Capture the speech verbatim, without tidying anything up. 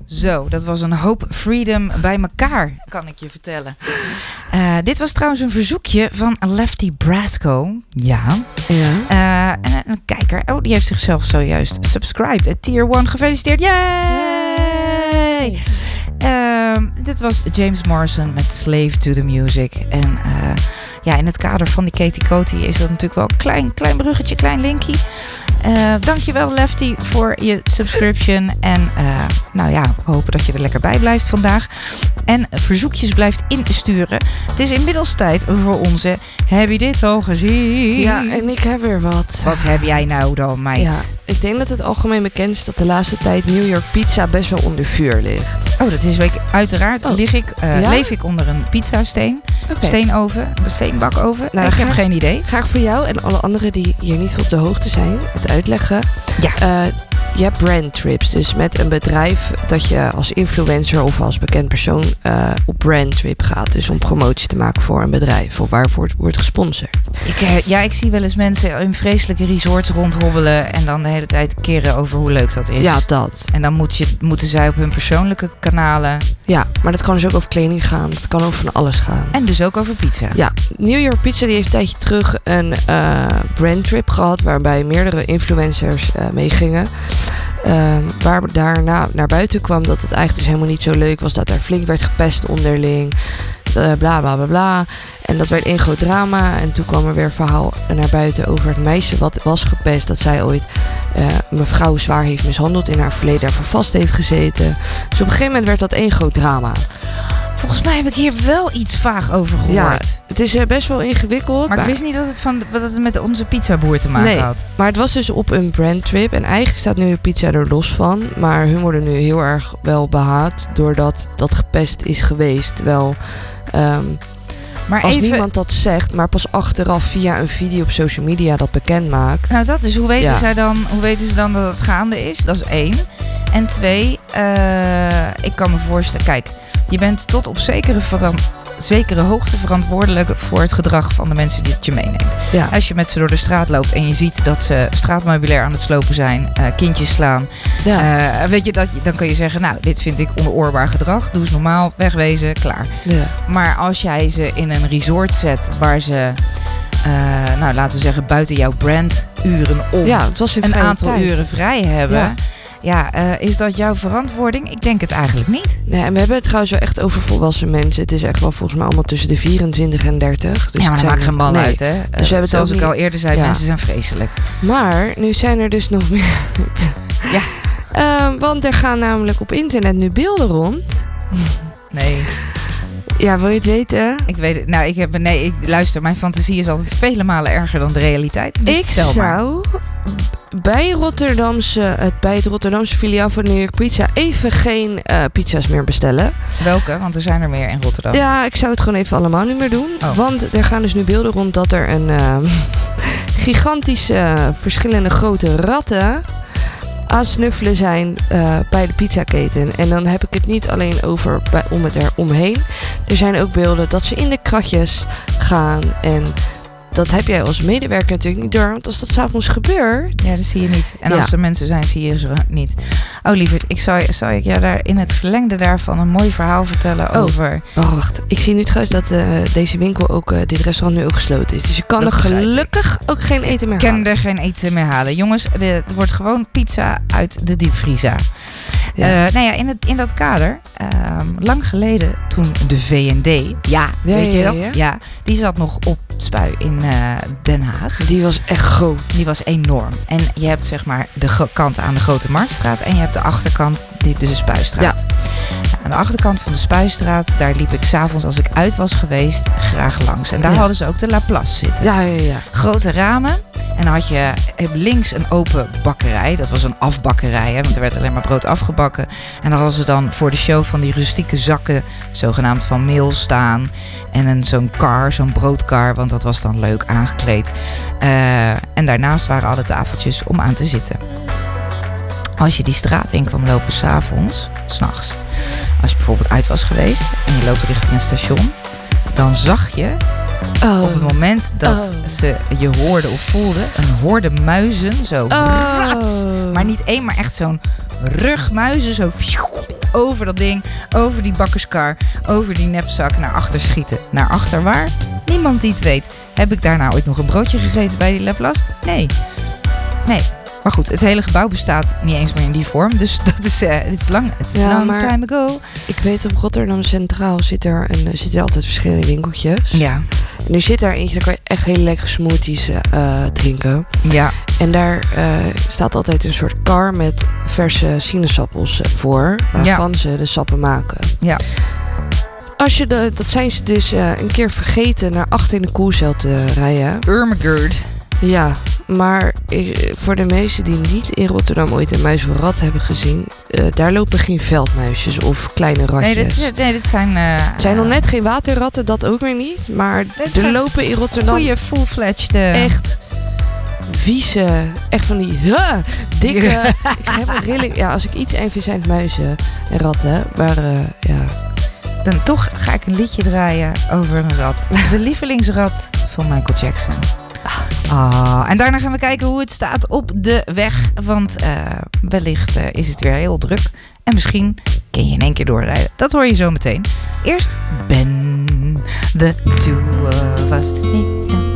Zo, dat was een hoop freedom bij elkaar, kan ik je vertellen. Uh, dit was trouwens een verzoekje van Lefty Brasco. Ja. ja. Uh, en een kijker, oh, die heeft zichzelf zojuist subscribed. Uh, Tier one, gefeliciteerd. Yay! Uh, dit was James Morrison met Slave to the Music. En uh, ja, in het kader van die Katie Coty is dat natuurlijk wel een klein, klein bruggetje, klein linkje. Uh, dankjewel Lefty voor je subscription. En uh, nou ja, we hopen dat je er lekker bij blijft vandaag. En verzoekjes blijft insturen. Het is inmiddels tijd voor onze Heb je dit al gezien? Ja, en ik heb weer wat. Wat heb jij nou dan, meid? Ja, ik denk dat het algemeen bekend is dat de laatste tijd New York pizza best wel onder vuur ligt. Oh, dat is week. Uiteraard oh. lig ik, uh, ja? leef ik onder een pizzasteen. Okay. Steenoven, een steenbakoven. Nou, ik heb ik, geen idee. Ga ik voor jou en alle anderen die hier niet op de hoogte zijn, het uitleggen. Ja. Uh, je hebt brandtrips, dus met een bedrijf dat je als influencer of als bekend persoon uh, op brandtrip gaat. Dus om promotie te maken voor een bedrijf of waarvoor het wordt gesponsord. Ik, uh, ja, ik zie wel eens mensen in vreselijke resorts rondhobbelen en dan de hele tijd keren over hoe leuk dat is. Ja, dat. En dan moet je, moeten zij op hun persoonlijke kanalen. Ja, maar dat kan dus ook over kleding gaan. Dat kan over van alles gaan. En dus ook over pizza. Ja, New York Pizza die heeft een tijdje terug een uh, brandtrip gehad waarbij meerdere influencers uh, meegingen. Uh, waar daarna naar buiten kwam dat het eigenlijk dus helemaal niet zo leuk was. Dat er flink werd gepest onderling. Uh, bla bla bla bla. En dat werd één groot drama. En toen kwam er weer een verhaal naar buiten over het meisje wat was gepest. Dat zij ooit uh, een vrouw zwaar heeft mishandeld. In haar verleden daarvoor vast heeft gezeten. Dus op een gegeven moment werd dat één groot drama. Volgens mij heb ik hier wel iets vaag over gehoord. Ja, het is uh, best wel ingewikkeld. Maar ik wist niet dat het, van, dat het met onze pizzaboer te maken nee, had. Maar het was dus op een brandtrip. En eigenlijk staat nu pizza er los van. Maar hun worden nu heel erg wel behaat. Doordat dat gepest is geweest. Terwijl um, maar als even... niemand dat zegt. Maar pas achteraf via een video op social media dat bekend maakt. Nou dat is. Hoe weten, ja. zij dan, hoe weten ze dan dat het gaande is? Dat is één. En twee. Uh, ik kan me voorstellen. Kijk. Je bent tot op zekere, veran- zekere hoogte verantwoordelijk voor het gedrag van de mensen die het je meeneemt. Ja. Als je met ze door de straat loopt en je ziet dat ze straatmeubilair aan het slopen zijn, uh, kindjes slaan. Ja. Uh, weet je, dat, dan kun je zeggen, nou, dit vind ik onoorbaar gedrag. Doe eens normaal, wegwezen, klaar. Ja. Maar als jij ze in een resort zet waar ze, uh, nou, laten we zeggen, buiten jouw branduren om ja, het was een aantal tijd. uren vrij hebben... Ja. Ja, uh, is dat jouw verantwoording? Ik denk het eigenlijk niet. Nee, en we hebben het trouwens wel echt over volwassen mensen. Het is echt wel volgens mij allemaal tussen de vierentwintig en dertig. Dus ja, maar dat maakt geen bal nee. uit, hè? Dus uh, we hebben zoals ik niet... al eerder zei, ja. Mensen zijn vreselijk. Maar nu zijn er dus nog meer... ja. Uh, want er gaan namelijk op internet nu beelden rond. Nee. Ja, wil je het weten? Ik weet het. Nou, ik heb... Nee, ik, luister, mijn fantasie is altijd vele malen erger dan de realiteit. Dus ik zou... Maar. Bij, Rotterdamse, bij het Rotterdamse filiaal van New York Pizza even geen uh, pizza's meer bestellen. Welke? Want er zijn er meer in Rotterdam. Ja, ik zou het gewoon even allemaal niet meer doen. Oh. Want er gaan dus nu beelden rond dat er een uh, gigantische uh, verschillende grote ratten aan het snuffelen zijn uh, bij de pizzaketen. En dan heb ik het niet alleen over bij, om het eromheen. Er zijn ook beelden dat ze in de kratjes gaan en... Dat heb jij als medewerker natuurlijk niet door. Want als dat 's avonds gebeurt... Ja, dat zie je niet. En ja. als er mensen zijn, zie je ze niet. Oh, lieverd, ik zou, zou ik jou daar in het verlengde daarvan een mooi verhaal vertellen oh. over... Oh, wacht. Ik zie nu trouwens dat uh, deze winkel ook, uh, dit restaurant nu ook gesloten is. Dus je kan dat er gelukkig ook geen eten meer ik halen. Ik kan er geen eten meer halen. Jongens, de, er wordt gewoon pizza uit de diepvriezer. Ja. Uh, nou ja, in, het, in dat kader, um, lang geleden toen de V N D, ja, ja weet ja, je dat? Ja, ja. ja, die zat nog op Spui in uh, Den Haag. Die was echt groot. Die was enorm. En je hebt zeg maar de ge- kant aan de Grote Marktstraat en je hebt de achterkant, die, dus de Spuistraat. Ja. Nou, aan de achterkant van de Spuistraat, daar liep ik 's avonds als ik uit was geweest graag langs. En daar ja. hadden ze ook de La Place zitten. Ja, ja, ja. Grote ramen. En dan had je links een open bakkerij. Dat was een afbakkerij, hè, want er werd alleen maar brood afgebakken. En dan hadden ze dan voor de show van die rustieke zakken, zogenaamd van meel staan. En een, zo'n kar, zo'n broodkar, want dat was dan leuk aangekleed. Uh, en daarnaast waren alle tafeltjes om aan te zitten. Als je die straat in kwam lopen 's avonds, 's nachts. Als je bijvoorbeeld uit was geweest en je loopt richting een station, dan zag je... Oh. Op het moment dat oh. ze je hoorden of voelden, een horde muizen, zo oh. rat. Maar niet één, maar echt zo'n rug muizen, zo over dat ding, over die bakkerskar, over die nepzak naar achter schieten. Naar achter waar? Niemand die het weet. Heb ik daarna ooit nog een broodje gegeten bij die Laplace? Nee. Nee. Maar goed, het hele gebouw bestaat niet eens meer in die vorm. Dus dat is, uh, het is lang, het is Ja, long maar time ago. Ik weet, op Rotterdam Centraal zit er een, er zitten altijd verschillende winkeltjes. Ja. En er zit daar eentje, daar kan je echt hele lekkere smoothies uh, drinken. Ja. En daar uh, staat altijd een soort kar met verse sinaasappels voor, waarvan ja. ze de sappen maken. Ja. Als je de, dat zijn ze dus uh, een keer vergeten naar achter in de koelcel te rijden. Urmegerd. Ja, maar ik, voor de mensen die niet in Rotterdam ooit een muis of rat hebben gezien, uh, daar lopen geen veldmuisjes of kleine ratjes. Nee, dit, nee, dit zijn... Uh, het zijn nog net geen waterratten, dat ook weer niet. Maar er lopen in Rotterdam... Goeie full-fledged... Uh... Echt vieze, echt van die huh, dikke... Ja. Ik heb een rilling... Ja, als ik iets eng vind zijn het muizen en ratten. Maar uh, ja... Dan toch ga ik een liedje draaien over een rat. De lievelingsrat van Michael Jackson. Ah, en daarna gaan we kijken hoe het staat op de weg. Want uh, wellicht uh, is het weer heel druk. En misschien kun je in één keer doorrijden. Dat hoor je zo meteen. Eerst Ben, the two of us.